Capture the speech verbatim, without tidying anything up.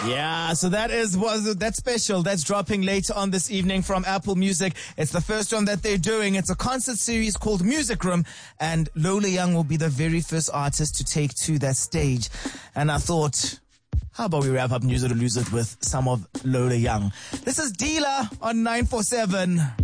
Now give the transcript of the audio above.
Yeah, so that is was that special that's dropping later on this evening from Apple Music. It's the first one that they're doing. It's a concert series called Music Room, and Lola Young will be the very first artist to take to that stage. And I thought, how about we wrap up News It or Lose It with some of Lola Young? This is Dealer on nine four seven.